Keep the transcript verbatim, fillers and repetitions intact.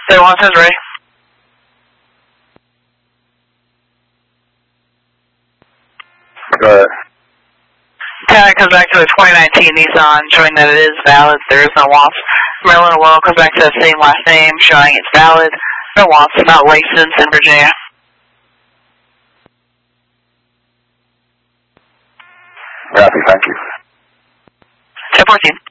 Zero one says ready. Go ahead. Tanner comes back to the twenty nineteen Nissan, showing that it is valid. There is no loss. Maryland Oil comes back to the same last name, showing it's valid. No loss. Not licensed in Virginia. Copy, thank you. ten fourteen.